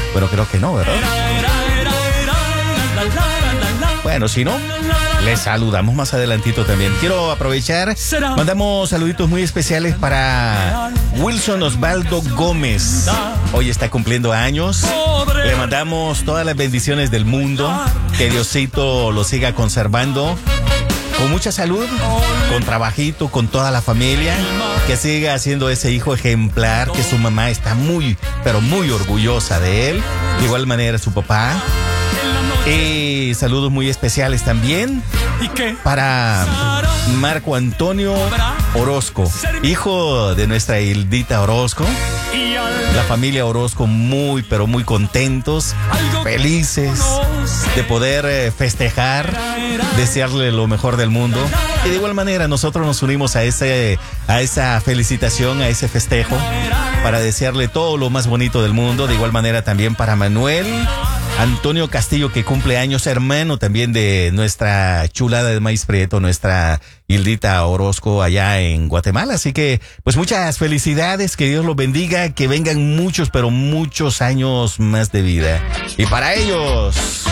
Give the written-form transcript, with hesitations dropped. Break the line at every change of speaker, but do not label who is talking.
Bueno, creo que no, ¿verdad? Bueno, si no, les saludamos más adelantito también. Quiero aprovechar, mandamos saluditos muy especiales para Wilson Osvaldo Gómez. Hoy está cumpliendo años. Le mandamos todas las bendiciones del mundo. Que Diosito lo siga conservando con mucha salud, con trabajito, con toda la familia. Que siga siendo ese hijo ejemplar, que su mamá está muy, pero muy orgullosa de él. De igual manera su papá. Y saludos muy especiales también para Marco Antonio Orozco, hijo de nuestra Hildita Orozco. La familia Orozco muy, pero muy contentos, felices de poder festejar, desearle lo mejor del mundo. Y de igual manera nosotros nos unimos a esa felicitación, a ese festejo, para desearle todo lo más bonito del mundo. De igual manera también para Manuel Antonio Castillo, que cumple años, hermano también de nuestra chulada de maíz prieto, nuestra Hildita Orozco allá en Guatemala. Así que, pues muchas felicidades, que Dios los bendiga, que vengan muchos, pero muchos años más de vida. Y para ellos...